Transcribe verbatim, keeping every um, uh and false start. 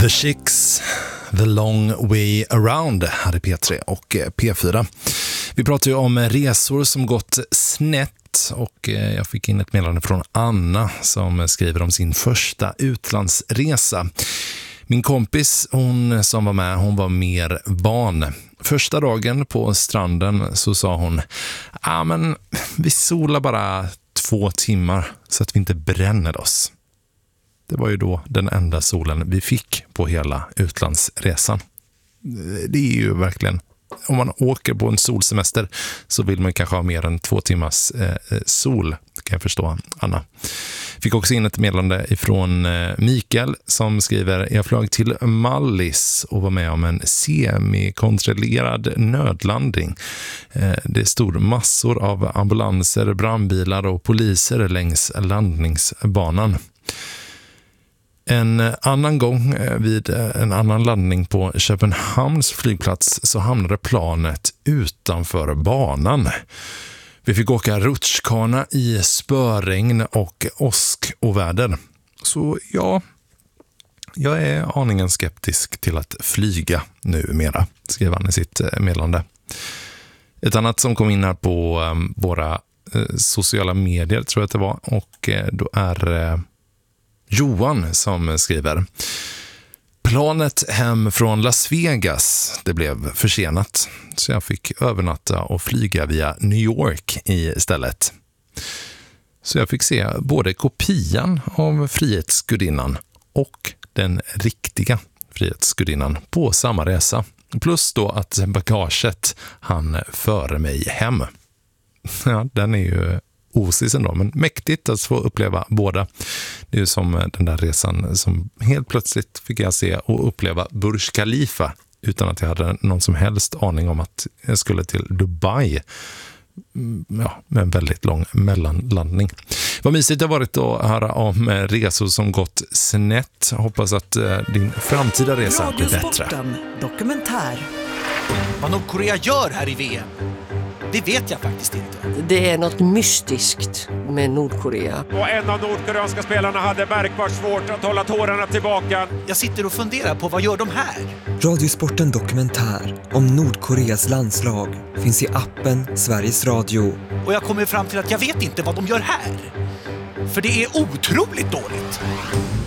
The Chicks, The Long Way Around här i P tre och P fyra. Vi pratar ju om resor som gått snett och jag fick in ett meddelande från Anna som skriver om sin första utlandsresa. Min kompis, hon som var med, hon var mer van. Första dagen på stranden så sa hon, ja men vi solar bara två timmar så att vi inte bränner oss. Det var ju då den enda solen vi fick på hela utlandsresan. Det är ju verkligen, om man åker på en solsemester så vill man kanske ha mer än två timmars eh, sol, kan jag förstå, Anna. Fick också in ett meddelande ifrån eh, Mikael som skriver, jag flög till Mallis och var med om en semikontrollerad nödlandning. Eh, det stod massor av ambulanser, brandbilar och poliser längs landningsbanan. En annan gång vid en annan landning på Köpenhamns flygplats så hamnade planet utanför banan. Vi fick åka rutschkana i spöregn och åskoväder. Så ja, jag är aningen skeptisk till att flyga numera, skrev han i sitt meddelande. Ett annat som kom in här på våra sociala medier tror jag att det var, och då är Johan som skriver, planet hem från Las Vegas, det blev försenat så jag fick övernatta och flyga via New York istället. Så jag fick se både kopian av Frihetsgudinnan och den riktiga Frihetsgudinnan på samma resa. Plus då att bagaget hann före mig hem. Ja, den är ju osis ändå, men mäktigt att få uppleva båda. Det är ju som den där resan som helt plötsligt fick jag se och uppleva Burj Khalifa utan att jag hade någon som helst aning om att jag skulle till Dubai. Ja, med en väldigt lång mellanlandning. Vad mysigt det har varit att höra om resor som gått snett. Hoppas att din framtida resa blir bättre. Dokumentär. Vad Nordkorea gör här i V M, det vet jag faktiskt inte. Det är något mystiskt med Nordkorea. Och en av nordkoreanska spelarna hade märkbart svårt att hålla tårarna tillbaka. Jag sitter och funderar på, vad gör de här? Radiosporten Dokumentär om Nordkoreas landslag finns i appen Sveriges Radio. Och jag kommer fram till att jag vet inte vad de gör här. För det är otroligt dåligt.